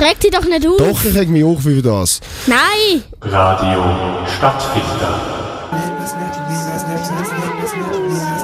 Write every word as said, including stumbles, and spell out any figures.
reg dich doch nicht auf. Doch, ich reg mich auf über das. Nein. Radio Stadtfilter.